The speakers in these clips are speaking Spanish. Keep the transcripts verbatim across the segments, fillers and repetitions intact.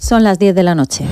Son las diez de la noche.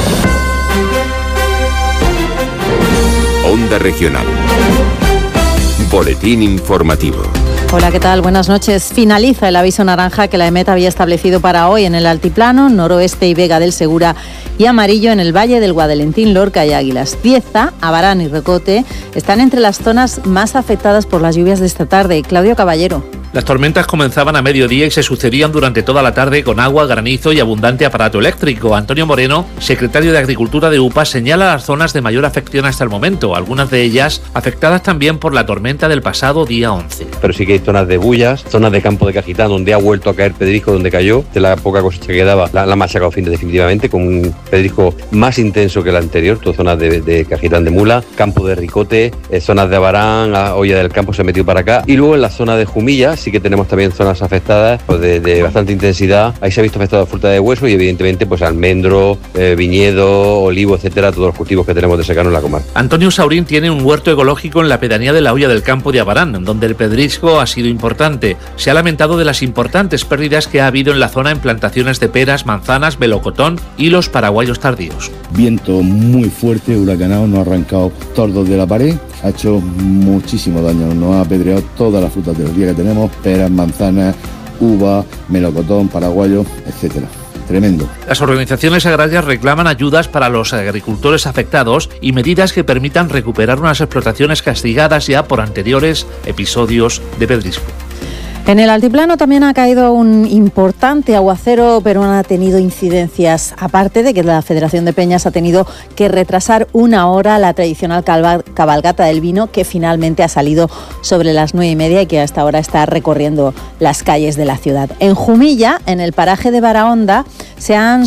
Onda Regional. Boletín informativo. Hola, ¿qué tal? Buenas noches. Finaliza el aviso naranja que la EMET había establecido para hoy en el Altiplano, Noroeste y Vega del Segura, y amarillo en el Valle del Guadalentín, Lorca y Águilas. Cieza, Abarán y Recote están entre las zonas más afectadas por las lluvias de esta tarde. Claudio Caballero. Las tormentas comenzaban a mediodía y se sucedían durante toda la tarde con agua, granizo y abundante aparato eléctrico. Antonio Moreno, secretario de Agricultura de U P A, señala las zonas de mayor afección hasta el momento, algunas de ellas afectadas también por la tormenta del pasado día once. Pero sí que hay zonas de bullas, zonas de campo de Cajitán donde ha vuelto a caer pedrisco donde cayó, de la poca cosecha que daba, la, la ha machacado fin de definitivamente con un pedrisco más intenso que el anterior, todas zonas de, de Cajitán de Mula, campo de Ricote, eh, zonas de Abarán, a Olla del Campo se ha metido para acá, y luego en la zona de Jumilla sí que tenemos también zonas afectadas pues de, de bastante intensidad. Ahí se ha visto afectada fruta de hueso y evidentemente pues almendro, eh, viñedo, olivo, etcétera, todos los cultivos que tenemos de secano en la comarca. Antonio Saurín tiene un huerto ecológico en la pedanía de la Olla del Campo de Abarán, donde el pedrisco ha sido importante. Se ha lamentado de las importantes pérdidas que ha habido en la zona en plantaciones de peras, manzanas, melocotón y los paraguayos tardíos. Viento muy fuerte, huracanado, nos ha arrancado tordos de la pared, ha hecho muchísimo daño, nos ha apedreado todas las frutas del día que tenemos, peras, manzanas, uva, melocotón, paraguayo, etcétera. Tremendo. Las organizaciones agrarias reclaman ayudas para los agricultores afectados y medidas que permitan recuperar unas explotaciones castigadas ya por anteriores episodios de pedrisco. En el altiplano también ha caído un importante aguacero, pero no ha tenido incidencias, aparte de que la Federación de Peñas ha tenido que retrasar una hora la tradicional cabalgata del vino, que finalmente ha salido sobre las nueve y media y que hasta ahora está recorriendo las calles de la ciudad. En Jumilla, en el paraje de Barahonda, se han